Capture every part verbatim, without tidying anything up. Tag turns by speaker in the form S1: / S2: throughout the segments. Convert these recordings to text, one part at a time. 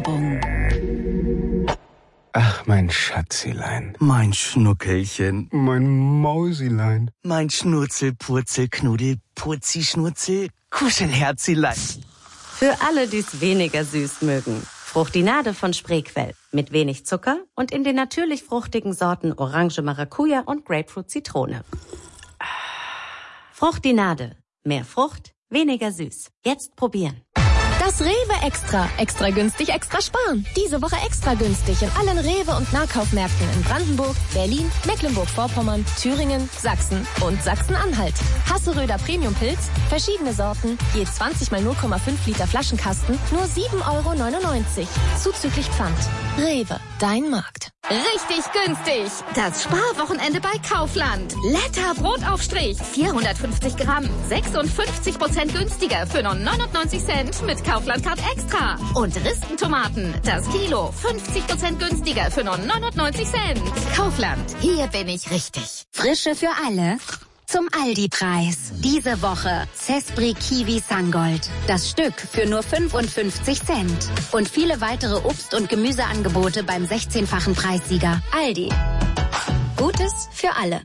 S1: Werbung.
S2: Ach, mein Schatzilein.
S3: Mein Schnuckelchen.
S2: Mein Mausilein.
S3: Mein Schnurzel, Purzel, Knuddel, Purzi, Schnurzel, Kuschelherzilein.
S4: Für alle, die es weniger süß mögen. Fruchtinade von Spreequell. Mit wenig Zucker und in den natürlich fruchtigen Sorten Orange Maracuja und Grapefruit Zitrone. Fruchtinade. Mehr Frucht, weniger süß. Jetzt probieren.
S5: Das Rewe Extra. Extra günstig, extra sparen. Diese Woche extra günstig in allen Rewe- und Nahkaufmärkten in Brandenburg, Berlin, Mecklenburg-Vorpommern, Thüringen, Sachsen und Sachsen-Anhalt. Hasseröder Premium-Pilz, verschiedene Sorten, je zwanzig mal null Komma fünf Liter Flaschenkasten, nur sieben Euro neunundneunzig. Zuzüglich Pfand. Rewe, dein Markt.
S6: Richtig günstig. Das Sparwochenende bei Kaufland. Letter Brotaufstrich. vierhundertfünfzig Gramm. sechsundfünfzig Prozent günstiger für nur neunundneunzig Cent mit Kaufland Card Extra. Und Ristentomaten. Das Kilo. fünfzig Prozent günstiger für nur neunundneunzig Cent. Kaufland. Hier bin ich richtig.
S7: Frische für alle. Zum Aldi-Preis. Diese Woche Cespri Kiwi Sangold. Das Stück für nur fünfundfünfzig Cent. Und viele weitere Obst- und Gemüseangebote beim sechzehnfachen Preissieger. Aldi. Gutes für alle.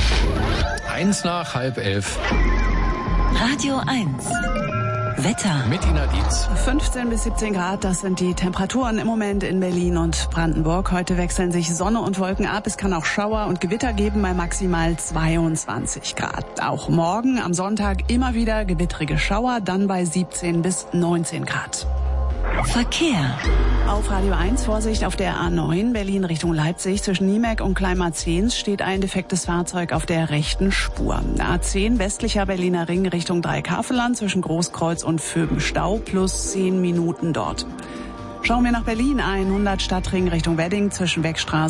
S8: Eins nach halb elf.
S1: Radio eins. Wetter.
S8: Mit Ina Dietz.
S9: fünfzehn bis siebzehn Grad, das sind die Temperaturen im Moment in Berlin und Brandenburg. Heute wechseln sich Sonne und Wolken ab. Es kann auch Schauer und Gewitter geben bei maximal zweiundzwanzig Grad. Auch morgen am Sonntag immer wieder gewittrige Schauer, dann bei siebzehn bis neunzehn Grad.
S1: Verkehr.
S9: Auf Radio eins Vorsicht auf der A neun Berlin Richtung Leipzig. Zwischen Niemek und Kleinmarzens steht ein defektes Fahrzeug auf der rechten Spur. A zehn westlicher Berliner Ring Richtung Dreikafelland zwischen Großkreuz und Vöben Stau plus zehn Minuten dort. Schauen wir nach Berlin. hundert Stadtring Richtung Wedding zwischen Wegstraße